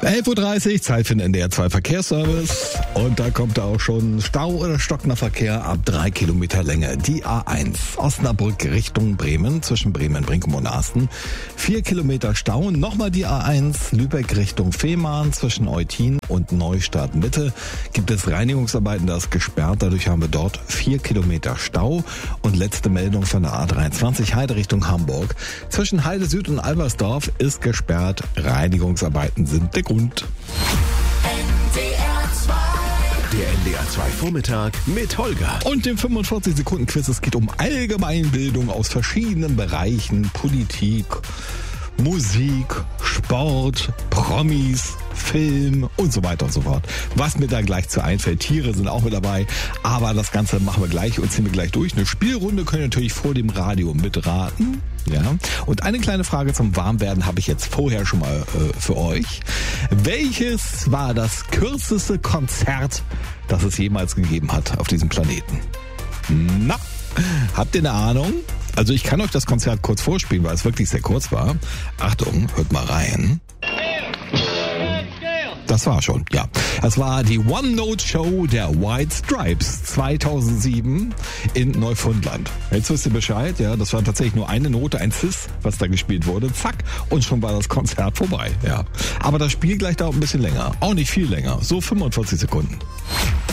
11:30 Uhr, Zeit für den NDR 2 Verkehrsservice. Und da kommt auch schon Stau oder stockender Verkehr ab 3 Kilometer Länge. Die A1 Osnabrück Richtung Bremen, zwischen Bremen, Brinkum und Asten. 4 Kilometer Stau. Nochmal die A1 Lübeck Richtung Fehmarn, zwischen Eutin und Neustadt Mitte. Gibt es Reinigungsarbeiten, das ist gesperrt. Dadurch haben wir dort 4 Kilometer Stau. Und letzte Meldung von der A23 Heide Richtung Hamburg. Zwischen Heide Süd und Albersdorf ist gesperrt. Reinigungsarbeiten sind der Grund. Der NDR 2 Vormittag mit Holger. Und dem 45-Sekunden-Quiz. Es geht um Allgemeinbildung aus verschiedenen Bereichen. Politik, Musik, Sport, Promis, Film und so weiter und so fort. Was mir da gleich zu einfällt. Tiere sind auch mit dabei. Aber das Ganze machen wir gleich und ziehen wir gleich durch. Eine Spielrunde könnt ihr natürlich vor dem Radio mitraten. Ja. Und eine kleine Frage zum Warmwerden habe ich jetzt vorher schon mal für euch. Welches war das kürzeste Konzert, das es jemals gegeben hat auf diesem Planeten? Na, habt ihr eine Ahnung? Also ich kann euch das Konzert kurz vorspielen, weil es wirklich sehr kurz war. Achtung, hört mal rein. Das war schon, ja. Das war die One-Note-Show der White Stripes 2007 in Neufundland. Jetzt wisst ihr Bescheid, ja. Das war tatsächlich nur eine Note, ein Cis, was da gespielt wurde. Zack, und schon war das Konzert vorbei, ja. Aber das Spiel gleich dauert ein bisschen länger. Auch nicht viel länger. So 45 Sekunden.